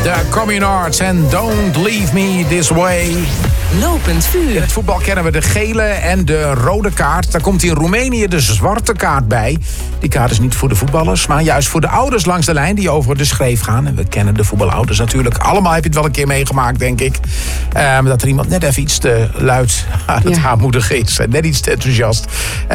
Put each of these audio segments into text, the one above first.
De Communards en Don't Leave Me This Way. Lopend vuur. In het voetbal kennen we de gele en de rode kaart. Daar komt in Roemenië de zwarte kaart bij. Die kaart is niet voor de voetballers, maar juist voor de ouders langs de lijn die over de schreef gaan. En we kennen de voetbalouders natuurlijk. Allemaal heb je het wel een keer meegemaakt, denk ik. Dat er iemand net even iets te luid aan het aanmoedigen is. Net iets te enthousiast.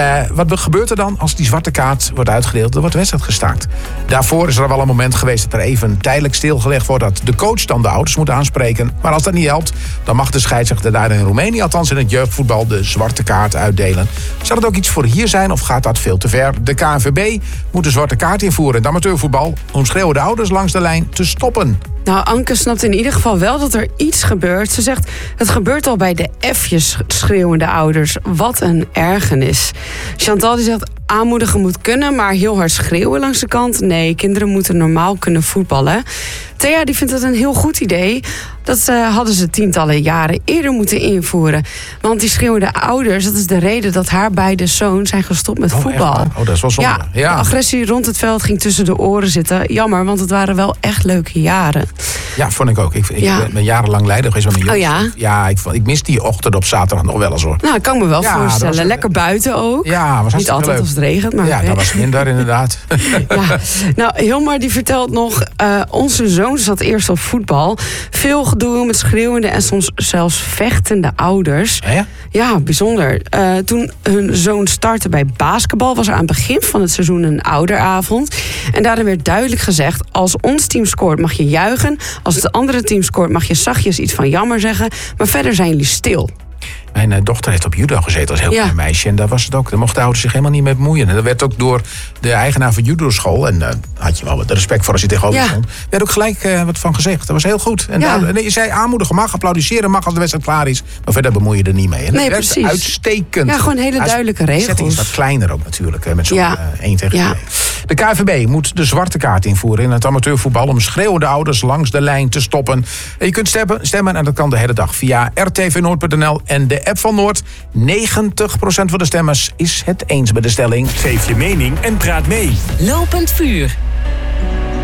Wat gebeurt er dan als die zwarte kaart wordt uitgedeeld? Er wordt de wedstrijd gestaakt. Daarvoor is er wel een moment geweest dat er even tijdelijk stilgelegd wordt, dat de coach dan de ouders moet aanspreken. Maar als dat niet helpt, dan mag de scheidsrechter daar in Roemenië, althans in het jeugdvoetbal, de zwarte kaart uitdelen. Zal het ook iets voor hier zijn of gaat dat veel te ver? De KNVB moet de zwarte kaart invoeren in het amateurvoetbal om schreeuwende ouders langs de lijn te stoppen. Nou, Anke snapt in ieder geval wel dat er iets gebeurt. Ze zegt, het gebeurt al bij de F'jes schreeuwende ouders. Wat een ergernis. Chantal die zegt, aanmoedigen moet kunnen, maar heel hard schreeuwen langs de kant? Nee, kinderen moeten normaal kunnen voetballen. Thea die vindt het een heel goed idee. Dat hadden ze tientallen jaren eerder moeten invoeren. Want die schreeuwende ouders, dat is de reden dat haar beide zoons zijn gestopt met voetbal. Oh, dat is wel zonde. Ja, de agressie rond het veld ging tussen de oren zitten. Jammer, want het waren wel echt leuke jaren. Ja, vond ik ook. Ik ben jarenlang leider geweest met mijn jongens. Oh ja? Ja, ik mis die ochtend op zaterdag nog wel eens hoor. Nou, ik kan me wel voorstellen. Lekker buiten ook. Ja, was niet altijd leuk. als het regent. Maar ja, dat was minder inderdaad. Ja. Nou, Hilmar die vertelt nog, onze zoon zat eerst op voetbal. Veel gedoe met schreeuwende en soms zelfs vechtende ouders. Ja? Ja, bijzonder. Toen hun zoon startte bij basketbal, was er aan het begin van het seizoen een ouderavond. En daarin werd duidelijk gezegd, als ons team scoort mag je juichen. Als het andere team scoort mag je zachtjes iets van jammer zeggen. Maar verder zijn jullie stil. Mijn dochter heeft op judo gezeten als heel klein meisje. En daar was het ook. Daar mochten de ouders zich helemaal niet mee bemoeien. En dat werd ook door de eigenaar van judoschool. En daar had je wel wat respect voor als je tegenover stond. Werd ook gelijk wat van gezegd. Dat was heel goed. En je zei aanmoedigen mag, applaudisseren mag als de wedstrijd klaar is. Maar verder bemoei je er niet mee. En nee, dat precies. Uitstekend. Ja, gewoon hele duidelijke regels. De setting is wat kleiner ook natuurlijk. Met zo'n 1 tegen 2. De KNVB moet de zwarte kaart invoeren in het amateurvoetbal om schreeuwende ouders langs de lijn te stoppen. En je kunt stemmen en dat kan de hele dag via rtvnoord.nl en de app van Noord. 90% van de stemmers is het eens met de stelling. Geef je mening en praat mee. Lopend vuur.